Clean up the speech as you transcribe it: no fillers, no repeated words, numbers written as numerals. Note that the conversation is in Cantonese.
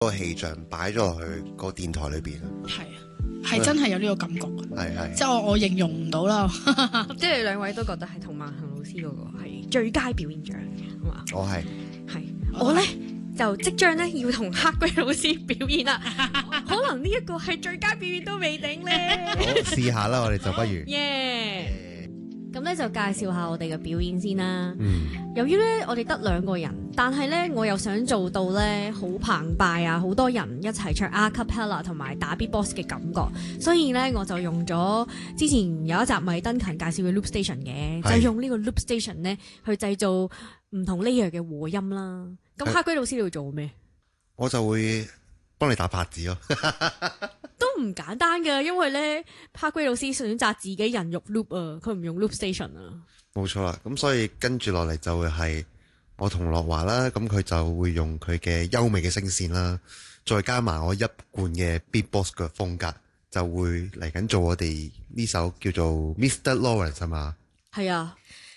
個氣象擺咗落去個電台裏邊。 係啊，係真係有呢個感覺。 係即係我形容唔到啦。 即係兩位都覺得係同萬恒老師嗰個係最佳表演獎嘅，係嘛？ 我係我咧就即將咧要同黑龜老師表演啦，可能呢一個係最佳表演都未定咧。 好試下啦，我哋就不如。 耶！咁咧就介紹下我哋嘅表演先啦。 嗯， 由於咧我哋得2個人，但係咧我又想做到咧好澎湃啊，好多人一齊唱 a cappella 同埋打 beatbox 嘅感覺，所以咧我就用咗之前有一集米登勤介紹嘅 loop station 嘅，就用呢個 loop station 咧去製造唔同 layer 嘅和音啦。咁黑龜老師你會做咩？ 我就會幫你打拍子咯。 都唔簡單㗎，因為咧黑龜老師選擇自己人肉 loop 啊，佢唔用 loop station 啊。 冇錯啦，咁所以跟住落嚟就會係我同樂華啦，咁佢就會用佢嘅優美嘅聲線啦，再加埋我一貫嘅 beatbox 嘅風格，就會嚟緊做我哋呢首叫做 Mr. Lawrence 係嘛？ 係啊，